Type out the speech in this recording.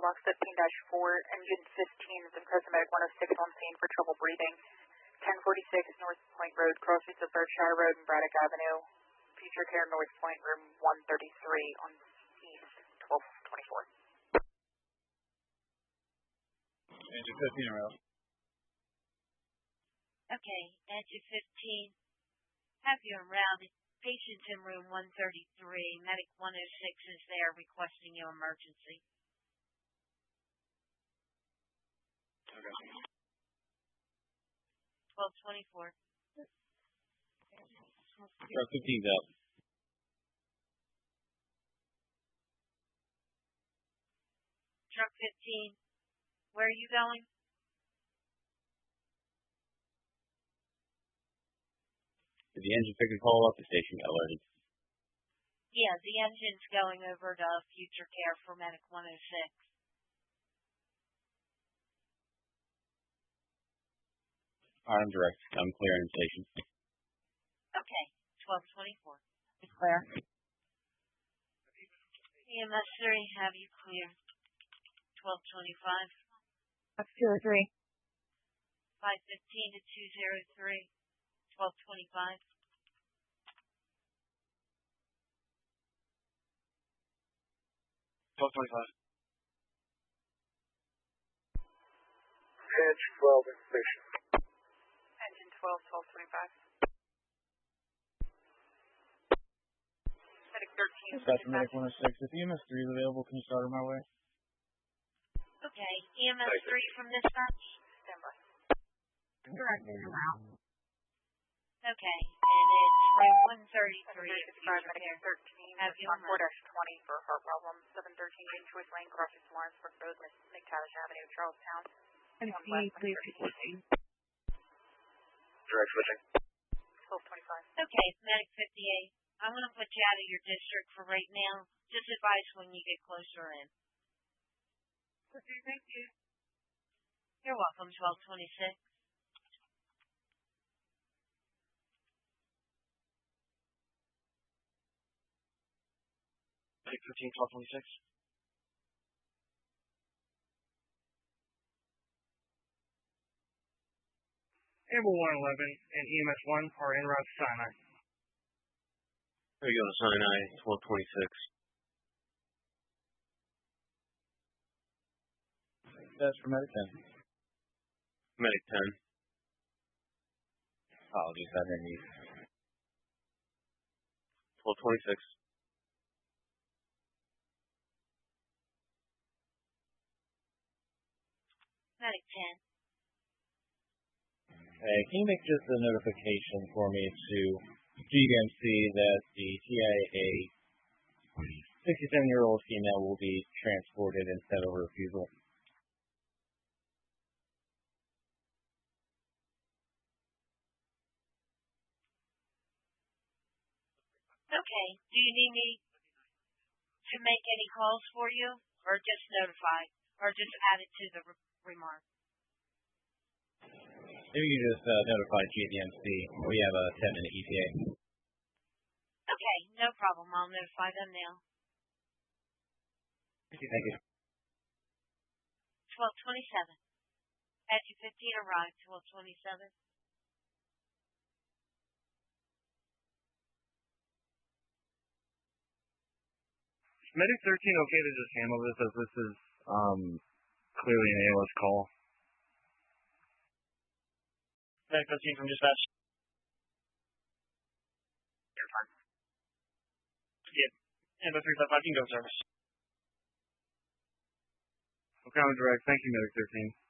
Box 15-4, engine 15 is in Medic 106 on scene for trouble breathing. 1046 North Point Road, crossroads of Berkshire Road and Braddock Avenue. Future Care North Point, room 133 on East 1224. Engine 15 around. Okay, engine 15. Have you around. Patients in room 133. Medic 106 is there requesting your emergency. Okay. 1224. Truck 15's out. Truck 15. Where are you going? Did the engine pick a call up? The station got alerted. Yeah, the engine's going over to Future Care for Medic 106. I'm direct. I'm clearing the station. Okay, 1224. It's clear. EMS 3, have you clear? 1225. That's 2 or 3. 515 to 203. 1225. 1225. Edge 12 in station. Engine 12, 1225. Medic 13. Dispatch Medic 106. If EMS 3 is available, can you start on my way? Okay, EMS 3 from dispatch. Stand by. Directing around. Okay, and it's room 133 at Future Medic Care. 13. Have you on on 4-20 for heart problems. 713 James Choice Lane, crosses Lawrenceburg Road, McTavish Avenue, Charlestown. And C, please switching. Direct switching. 1225. Okay, Medic 58. I'm going to put you out of your district for right now. Just advise when you get closer in. Okay, thank you. You're welcome, 1226. Medic 15, 1226. Amber 111 and EMS 1 are en route to Sinai. There you go to Sinai, 1226. That's for Medic 10. Medic 10. Apologies, I didn't need 1226. Medic 10. Hey, can you make just a notification for me to GDMC that the TIA 67-year-old female will be transported instead of refusal? Okay, do you need me to make any calls for you, or just notify, or just add it to the remark? Maybe you just notify GDMC. We have a 10-minute ETA. Okay, no problem. I'll notify them now. Thank you. 1227. Edge 15 arrived, 1227. Medic 13 okay to just handle this as this is clearly an ALS call? Medic 13 from dispatch. You're fine. Yep. Amber 355, can go service. Okay, I'm direct. Thank you, Medic 13.